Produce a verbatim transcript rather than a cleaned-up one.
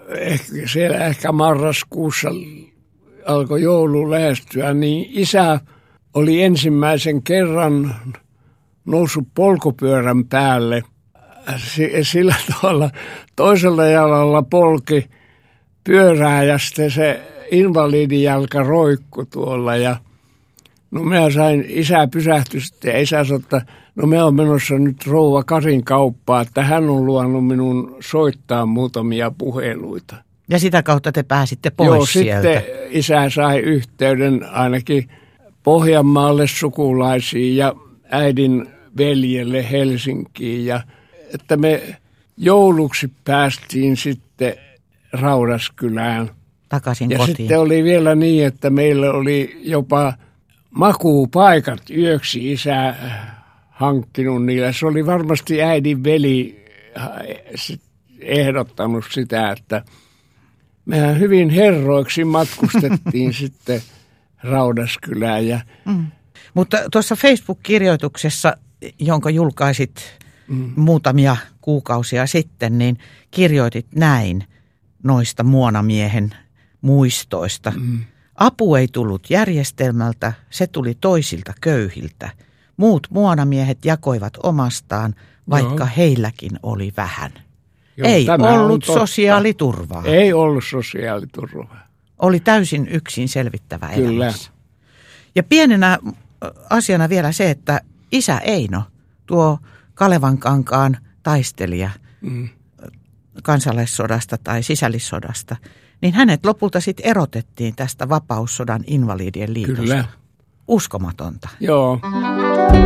ehkä, siellä ehkä marraskuussa alkoi joulu lähestyä, niin isä oli ensimmäisen kerran noussut polkupyörän päälle. Sillä tavalla toisella jalalla polki pyörää ja sitten se invalidijalka roikku tuolla. Ja no minä sain, isä pysähtyi sitten ja isä sanoi, että no me on menossa nyt rouva Karin kauppaan, että hän on luvannut minun soittaa muutamia puheluita. Ja sitä kautta te pääsitte pois Joo, sieltä. Sitten isä sai yhteyden ainakin Pohjanmaalle sukulaisiin ja äidin veljelle Helsinkiin. Ja että me jouluksi päästiin sitten Raudaskylään. Takaisin ja kotiin. Sitten oli vielä niin, että meillä oli jopa makuupaikat yöksi isä hankkinut niillä. Se oli varmasti äidin veli ehdottanut sitä, että mehän hyvin herroiksi matkustettiin sitten Raudaskylään. Ja mm. Mutta tuossa Facebook-kirjoituksessa, jonka julkaisit mm. muutamia kuukausia sitten, niin kirjoitit näin noista Muonamiehen muistoista. Mm. Apu ei tullut järjestelmältä, se tuli toisilta köyhiltä. Muut Muonamiehet jakoivat omastaan, vaikka Joo. heilläkin oli vähän. Joo, ei ollut sosiaaliturvaa. Ei ollut sosiaaliturvaa. Oli täysin yksin selvittävä Kyllä. elämässä. Ja pienenä asiana vielä se, että isä Eino, tuo Kalevankankaan taistelija mm. kansalaissodasta tai sisällissodasta, niin hänet lopulta sitten erotettiin tästä vapaussodan invalidien liitosta. Kyllä. Uskomatonta. Joo.